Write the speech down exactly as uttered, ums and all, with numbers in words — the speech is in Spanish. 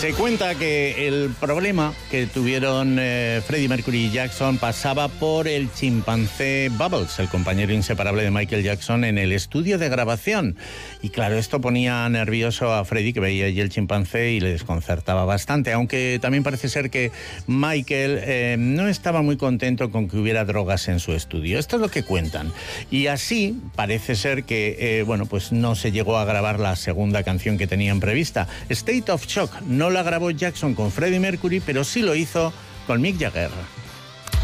Se cuenta que el problema que tuvieron eh, Freddie Mercury y Jackson pasaba por el chimpancé Bubbles, el compañero inseparable de Michael Jackson en el estudio de grabación. Y claro, esto ponía nervioso a Freddie, que veía allí el chimpancé, y le desconcertaba bastante, aunque también parece ser que Michael eh, no estaba muy contento con que hubiera drogas en su estudio. Esto es lo que cuentan. Y así parece ser que, eh, bueno, pues no se llegó a grabar la segunda canción que tenían prevista. State of Shock no la grabó Jackson con Freddie Mercury, pero sí lo hizo con Mick Jagger.